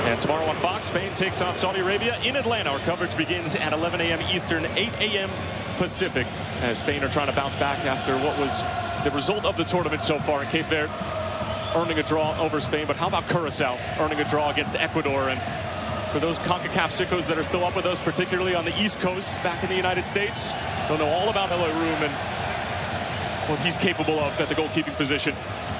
And tomorrow on Fox, Spain takes on Saudi Arabia in Atlanta. Our coverage begins at 11 a.m. Eastern, 8 a.m. Pacific, as Spain are trying to bounce back after what was the result of the tournament so far. And Cape Verde earning a draw over Spain. But how about Curacao earning a draw against Ecuador? And for those CONCACAF sickos that are still up with us, particularly on the East Coast back in the United States, they'll know all about Eloy Room and what he's capable of at the goalkeeping position.